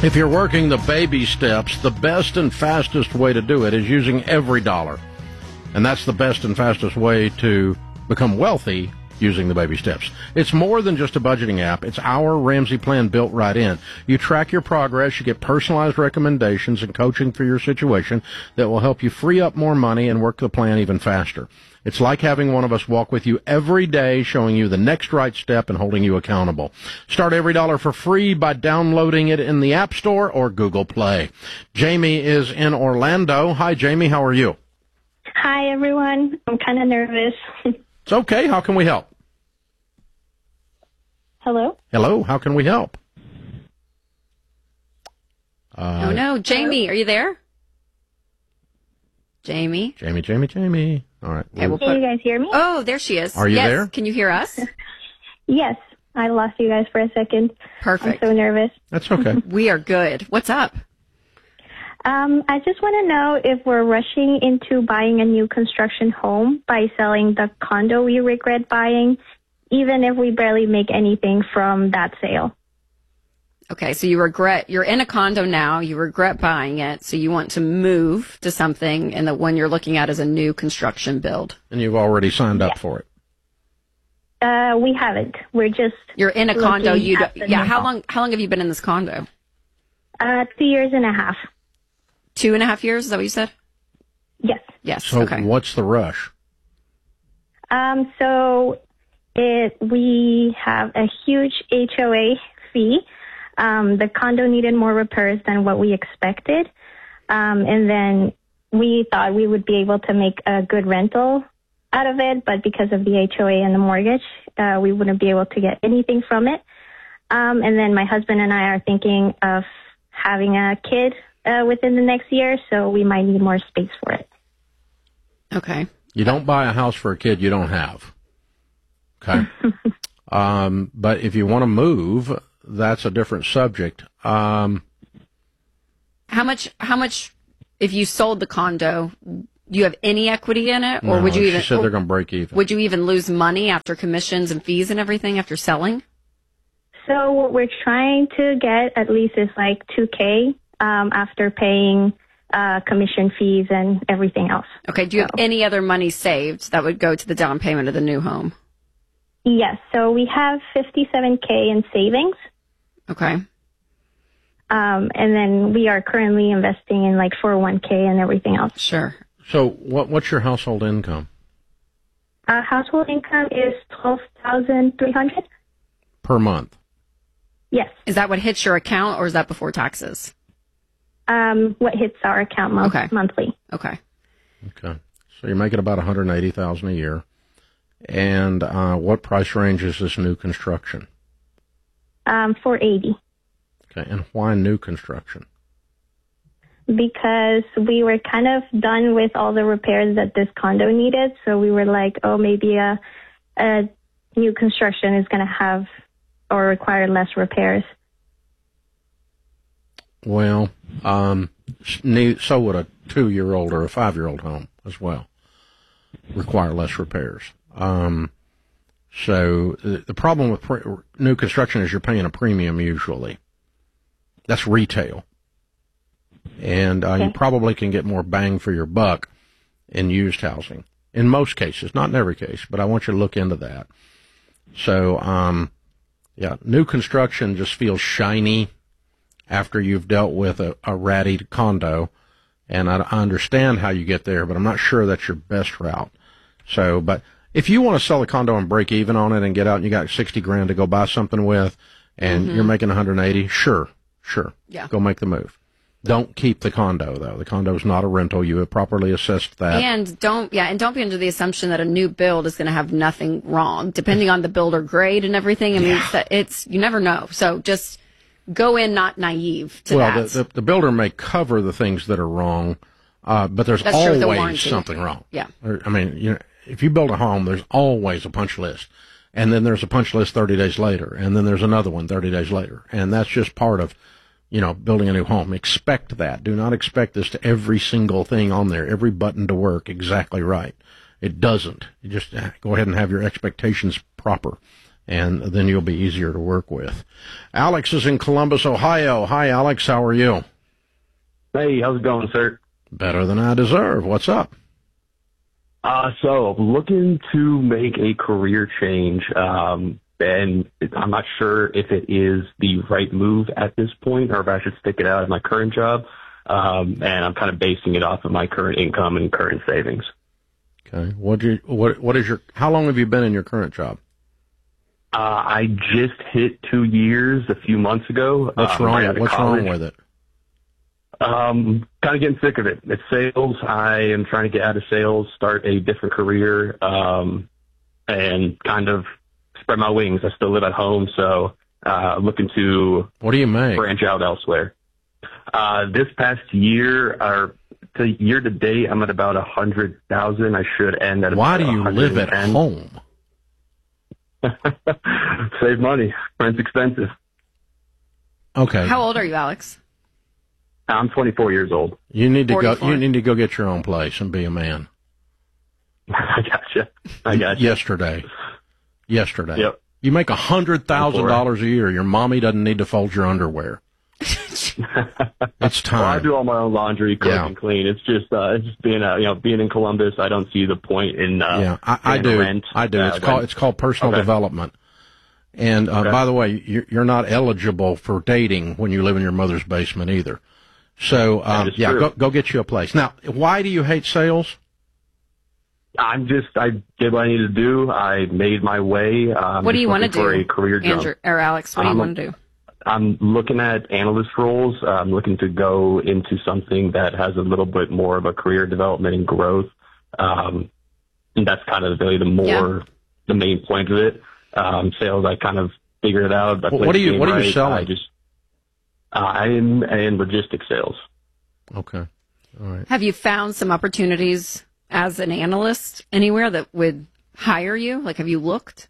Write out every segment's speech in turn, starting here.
If you're working the baby steps, the best and fastest way to do it is using every dollar. And that's the best and fastest way to become wealthy using the baby steps. It's more than just a budgeting app. It's our Ramsey plan built right in. You track your progress, you get personalized recommendations and coaching for your situation that will help you free up more money and work the plan even faster. It's like having one of us walk with you every day, showing you the next right step and holding you accountable. Start every dollar for free by downloading it in the App Store or Google Play. Jamie is in Orlando. Hi, Jamie. How are you? Hi, everyone. I'm kind of nervous. It's okay. How can we help? Hello? Hello. How can we help? Oh, no. Jamie, are you there? Jamie? Jamie. All right. Okay, can you guys hear me? Oh, there she is. Are you yes. there? Can you hear us? Yes. I lost you guys for a second. Perfect. I'm so nervous. That's okay. We are good. What's up? I just want to know if we're rushing into buying a new construction home by selling the condo we regret buying, even if we barely make anything from that sale. Okay, so you're in a condo now, you regret buying it, so you want to move to something, and the one you're looking at is a new construction build. And you've already signed up for it. We haven't. We're just You're in a condo. How home. long have you been in this condo? 2.5 years. 2.5 years, is that what you said? Yes. Yes. So okay. what's the rush? We have a huge HOA fee. The condo needed more repairs than what we expected. And then we thought we would be able to make a good rental out of it, but because of the HOA and the mortgage, we wouldn't be able to get anything from it. And then my husband and I are thinking of having a kid within the next year, so we might need more space for it. Okay. You don't buy a house for a kid you don't have. Okay. But if you want to move, that's a different subject. How much, if you sold the condo, do you have any equity in it? Or No, would you even, she said they're going to break even. Would you even lose money after commissions and fees and everything after selling? So what we're trying to get at least is like $2,000 after paying commission fees and everything else. Okay. Do you have any other money saved that would go to the down payment of the new home? Yes. So we have $57,000 in savings. Okay. And then we are currently investing in like 401k and everything else. Sure. So what's your household income? Household income is $12,300 Per month? Yes. Is that what hits your account, or is that before taxes? What hits our account monthly. Okay. Okay. So you're making about $180,000 a year. And what price range is this new construction? $480,000. Okay. And why new construction? Because we were kind of done with all the repairs that this condo needed. So we were like, oh, maybe a new construction is going to have or require less repairs. Well, so would a 2-year-old or a 5-year-old home as well require less repairs. So the problem with new construction is you're paying a premium usually. That's retail. And you probably can get more bang for your buck in used housing. In most cases, not in every case, but I want you to look into that. So, new construction just feels shiny after you've dealt with a ratty condo. And I understand how you get there, but I'm not sure that's your best route. So, but if you want to sell a condo and break even on it and get out and you got $60,000 to go buy something with and you're making 180, sure. Yeah. Go make the move. Don't keep the condo, though. The condo is not a rental. You have properly assessed that. And don't be under the assumption that a new build is going to have nothing wrong, depending on the builder grade and everything. I mean, you never know. So just go in not naive to that. Well, the builder may cover the things that are wrong, but there's always something wrong. Yeah. I mean, if you build a home, there's always a punch list. And then there's a punch list 30 days later. And then there's another one 30 days later. And that's just part of building a new home. Expect that. Do not expect this to every single thing on there, every button to work exactly right. It doesn't. You just go ahead and have your expectations proper. and then you'll be easier to work with. Alex is in Columbus, Ohio. Hi, Alex. How are you? Hey, how's it going, sir? Better than I deserve. What's up? So looking to make a career change, and I'm not sure if it is the right move at this point or if I should stick it out at my current job. And I'm kind of basing it off of my current income and current savings. Okay. How long have you been in your current job? I just hit 2 years a few months ago. What's wrong with it? Kind of getting sick of it. It's sales. I am trying to get out of sales, start a different career, and kind of spread my wings. I still live at home, so looking to what do you make? Branch out elsewhere. This past year, or year to date, I'm at about 100,000. I should end at. Why about do you live at home? Save money. Rent's expensive. Okay. How old are you, Alex? I'm 24 years old. You need to 44. go. You need to go get your own place and be a man. I gotcha. Yesterday. Yep. You make $100,000 a year. Your mommy doesn't need to fold your underwear. It's time. Well, I do all my own laundry, cook and clean. It's just being in Columbus. I don't see the point in I do. rent. I do. It's called personal development. And by the way, you're not eligible for dating when you live in your mother's basement either. So go get you a place. Now, why do you hate sales? I did what I needed to do. I made my way. What do you want to do, for a career jump. Andrew or Alex? What do you want to do? I'm looking at analyst roles. I'm looking to go into something that has a little bit more of a career development and growth. And that's kind of really the main point of it. Sales, I kind of figured it out. What are you selling? I am in logistics sales. Okay. All right. Have you found some opportunities as an analyst anywhere that would hire you? Like, have you looked?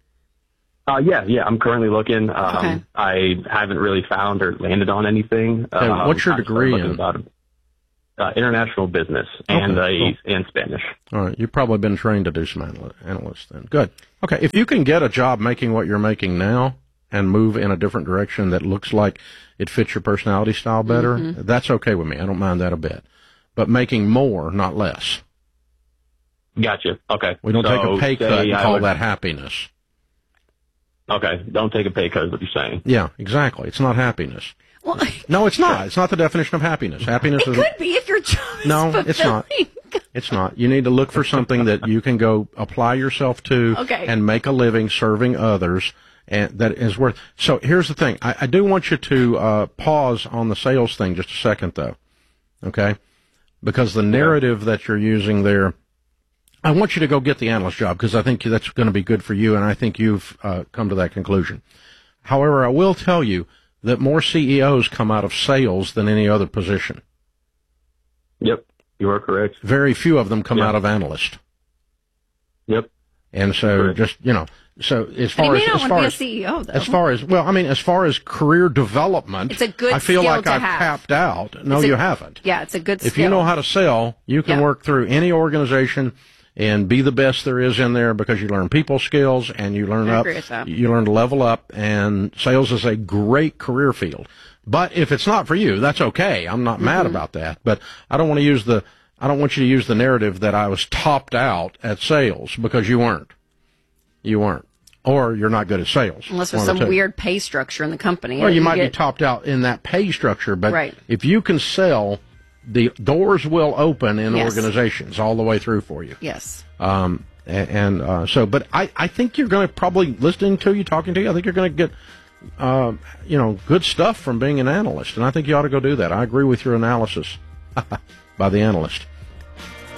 Yeah. I'm currently looking. Okay. I haven't really found or landed on anything. Okay, what's your degree in? International business and Spanish. All right. You've probably been trained to do some analysts then. Good. Okay. If you can get a job making what you're making now and move in a different direction that looks like it fits your personality style better, that's okay with me. I don't mind that a bit. But making more, not less. Gotcha. Okay. We don't take a pay cut and call that happiness. Okay. Don't take a pay cut is what you're saying. Yeah, exactly. It's not happiness. Well, no, it's not. It's not the definition of happiness. Happiness it could be if your job is fulfilling. It's not. It's not. You need to look for something that you can go apply yourself to and make a living serving others, and that is worth. So here's the thing. I do want you to pause on the sales thing just a second, though. Okay? Because the narrative that you're using there, I want you to go get the analyst job because I think that's going to be good for you, and I think you've come to that conclusion. However, I will tell you that more CEOs come out of sales than any other position. Yep, you are correct. Very few of them come out of analyst. Yep. And so so as far as career development, it's a good I feel skill like to I've have. tapped out. No, you haven't. Yeah, it's a good skill. If you know how to sell, you can work through any organization and be the best there is in there because you learn people skills and you learn you learn to level up, and sales is a great career field. But if it's not for you, that's okay. I'm not mad about that. But I don't want you to use the narrative that I was topped out at sales because you weren't. You weren't. Or you're not good at sales. Unless there's some weird pay structure in the company. Well, you might be topped out in that pay structure, but if you can sell, the doors will open in organizations all the way through for you. Yes. But I think you're going to probably, listening to you, talking to you, I think you're going to get, good stuff from being an analyst, and I think you ought to go do that. I agree with your analysis by the analyst.